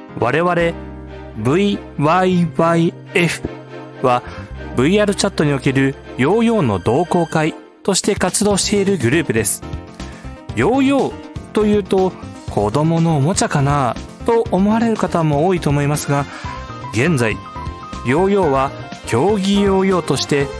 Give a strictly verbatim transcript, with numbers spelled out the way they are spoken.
我々 ブイワイワイエフ は ブイアール チャットにおけるヨーヨーの同好会として活動しているグループです。ヨーヨーというと子供のおもちゃかなと思われる方も多いと思いますが、現在ヨーヨーは競技ヨーヨーとして